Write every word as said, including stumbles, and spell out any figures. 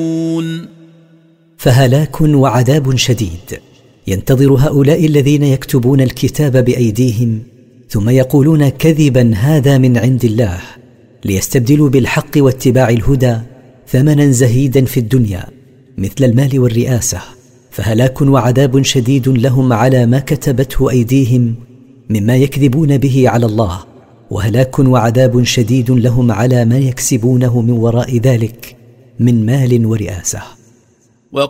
فهلاك وعذاب شديد ينتظر هؤلاء الذين يكتبون الكتاب بأيديهم ثم يقولون كذبا هذا من عند الله ليستبدلوا بالحق واتباع الهدى ثمنا زهيدا في الدنيا مثل المال والرئاسة. فهلاك وعذاب شديد لهم على ما كتبته أيديهم مما يكذبون به على الله، وهلاك وعذاب شديد لهم على ما يكسبونه من وراء ذلك من مال ورئاسة.